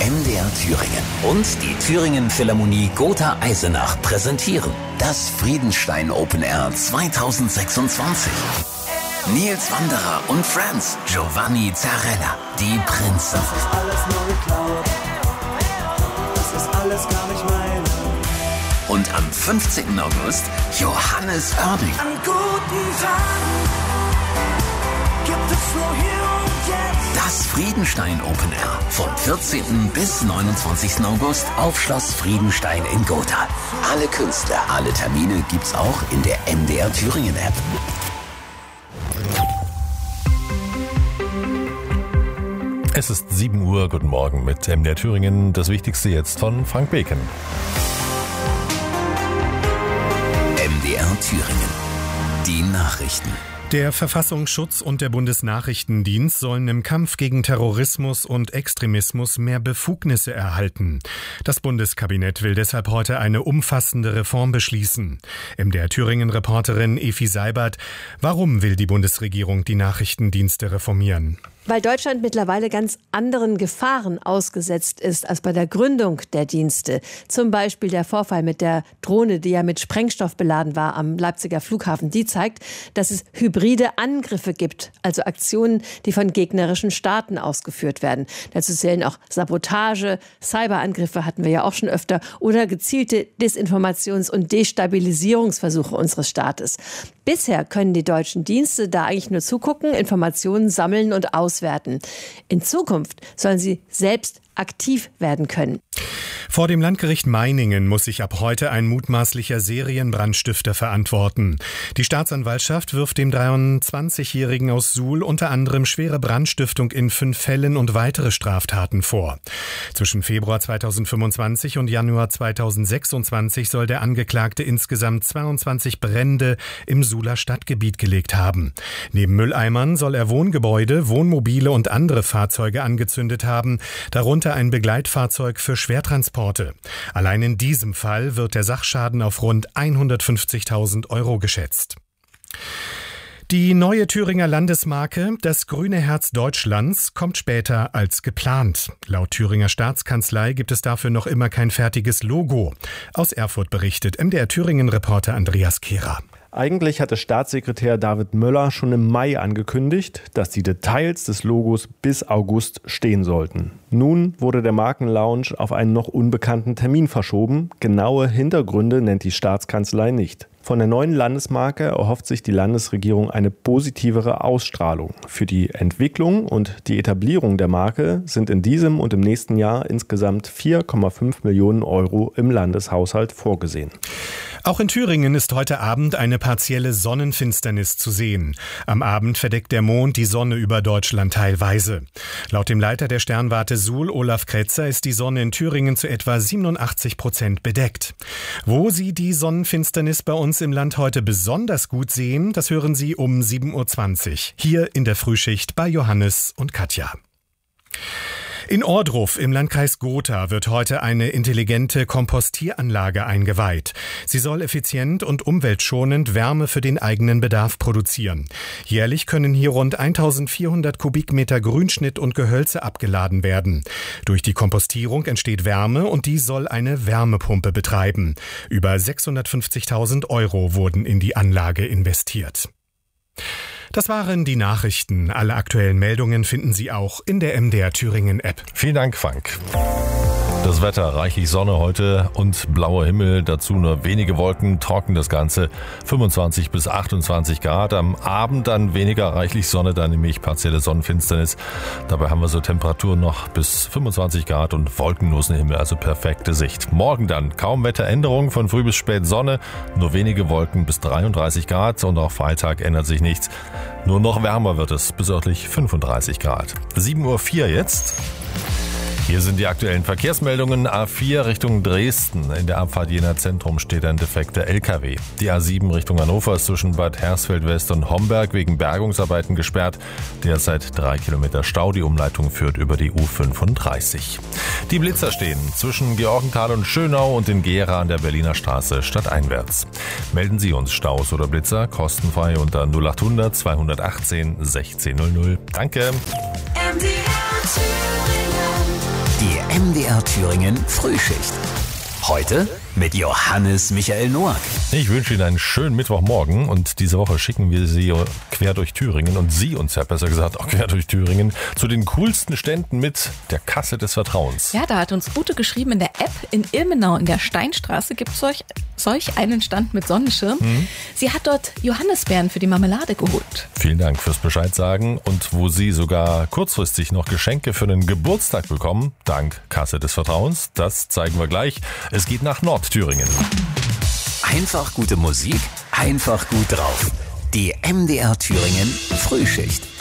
MDR Thüringen und die Thüringen Philharmonie Gotha Eisenach präsentieren das Friedenstein Open Air 2026. Nils Wanderer und Friends, Giovanni Zarella, die Prinzen. Das ist alles nur geklaut, das ist alles gar nicht mein. Und am 15. August Johannes Oerding. An guten Tagen gibt es nur hier und jetzt. Das Friedenstein Open Air vom 14. bis 29. August auf Schloss Friedenstein in Gotha. Alle Künstler, alle Termine gibt's auch in der MDR Thüringen App. Es ist 7 Uhr, guten Morgen mit MDR Thüringen. Das Wichtigste jetzt von Frank Beken. MDR Thüringen. Die Nachrichten. Der Verfassungsschutz und der Bundesnachrichtendienst sollen im Kampf gegen Terrorismus und Extremismus mehr Befugnisse erhalten. Das Bundeskabinett will deshalb heute eine umfassende Reform beschließen. MDR Thüringen-Reporterin Efi Seibert: Warum will die Bundesregierung die Nachrichtendienste reformieren? Weil Deutschland mittlerweile ganz anderen Gefahren ausgesetzt ist als bei der Gründung der Dienste. Zum Beispiel der Vorfall mit der Drohne, die ja mit Sprengstoff beladen war am Leipziger Flughafen. Die zeigt, dass es hybride Angriffe gibt, also Aktionen, die von gegnerischen Staaten ausgeführt werden. Dazu zählen auch Sabotage, Cyberangriffe hatten wir ja auch schon öfter, oder gezielte Desinformations- und Destabilisierungsversuche unseres Staates. Bisher können die deutschen Dienste da eigentlich nur zugucken, Informationen sammeln und auswerten. In Zukunft sollen sie selbst aktiv werden können. Vor dem Landgericht Meiningen muss sich ab heute ein mutmaßlicher Serienbrandstifter verantworten. Die Staatsanwaltschaft wirft dem 23-Jährigen aus Suhl unter anderem schwere Brandstiftung in 5 Fällen und weitere Straftaten vor. Zwischen Februar 2025 und Januar 2026 soll der Angeklagte insgesamt 22 Brände im Suhler Stadtgebiet gelegt haben. Neben Mülleimern soll er Wohngebäude, Wohnmobile und andere Fahrzeuge angezündet haben, darunter ein Begleitfahrzeug für Schwertransporte. Allein in diesem Fall wird der Sachschaden auf rund 150.000 € geschätzt. Die neue Thüringer Landesmarke, das grüne Herz Deutschlands, kommt später als geplant. Laut Thüringer Staatskanzlei gibt es dafür noch immer kein fertiges Logo. Aus Erfurt berichtet MDR Thüringen-Reporter Andreas Kehrer. Eigentlich hatte Staatssekretär David Möller schon im Mai angekündigt, dass die Details des Logos bis August stehen sollten. Nun wurde der Markenlaunch auf einen noch unbekannten Termin verschoben. Genaue Hintergründe nennt die Staatskanzlei nicht. Von der neuen Landesmarke erhofft sich die Landesregierung eine positivere Ausstrahlung. Für die Entwicklung und die Etablierung der Marke sind in diesem und im nächsten Jahr insgesamt 4,5 Millionen € im Landeshaushalt vorgesehen. Auch in Thüringen ist heute Abend eine partielle Sonnenfinsternis zu sehen. Am Abend verdeckt der Mond die Sonne über Deutschland teilweise. Laut dem Leiter der Sternwarte Suhl, Olaf Kretzer, ist die Sonne in Thüringen zu etwa 87% bedeckt. Wo Sie die Sonnenfinsternis bei uns im Land heute besonders gut sehen, das hören Sie um 7.20 Uhr. Hier in der Frühschicht bei Johannes und Katja. In Ohrdruf im Landkreis Gotha wird heute eine intelligente Kompostieranlage eingeweiht. Sie soll effizient und umweltschonend Wärme für den eigenen Bedarf produzieren. Jährlich können hier rund 1400 Kubikmeter Grünschnitt und Gehölze abgeladen werden. Durch die Kompostierung entsteht Wärme und die soll eine Wärmepumpe betreiben. Über 650.000 € wurden in die Anlage investiert. Das waren die Nachrichten. Alle aktuellen Meldungen finden Sie auch in der MDR Thüringen App. Vielen Dank, Frank. Das Wetter, reichlich Sonne heute und blauer Himmel, dazu nur wenige Wolken, trocken das Ganze, 25 bis 28 Grad. Am Abend dann weniger reichlich Sonne, dann nämlich partielle Sonnenfinsternis. Dabei haben wir so Temperaturen noch bis 25 Grad und wolkenlosen Himmel, also perfekte Sicht. Morgen dann kaum Wetteränderung, von früh bis spät Sonne, nur wenige Wolken bis 33 Grad und auch Freitag ändert sich nichts. Nur noch wärmer wird es, bis örtlich 35 Grad. 7.04 Uhr jetzt. Hier sind die aktuellen Verkehrsmeldungen. A4 Richtung Dresden. In der Abfahrt Jena Zentrum steht ein defekter LKW. Die A7 Richtung Hannover ist zwischen Bad Hersfeld West und Homberg wegen Bergungsarbeiten gesperrt. Derzeit 3 Kilometer Stau. Die Umleitung führt über die U35. Die Blitzer stehen zwischen Georgenthal und Schönau und in Gera an der Berliner Straße stadteinwärts. Melden Sie uns Staus oder Blitzer kostenfrei unter 0800 218 1600. Danke. Die MDR Thüringen Frühschicht. Heute mit Johannes Michael Noack. Ich wünsche Ihnen einen schönen Mittwochmorgen und diese Woche schicken wir Sie quer durch Thüringen und Sie uns ja besser gesagt auch quer durch Thüringen zu den coolsten Ständen mit der Kasse des Vertrauens. Ja, da hat uns Ute geschrieben, in der App in Ilmenau in der Steinstraße gibt es solch einen Stand mit Sonnenschirm. Sie hat dort Johannisbeeren für die Marmelade geholt. Vielen Dank fürs Bescheid sagen und wo Sie sogar kurzfristig noch Geschenke für einen Geburtstag bekommen, dank Kasse des Vertrauens, das zeigen wir gleich. Es geht nach Nordthüringen. Einfach gute Musik, einfach gut drauf. Die MDR Thüringen Frühschicht.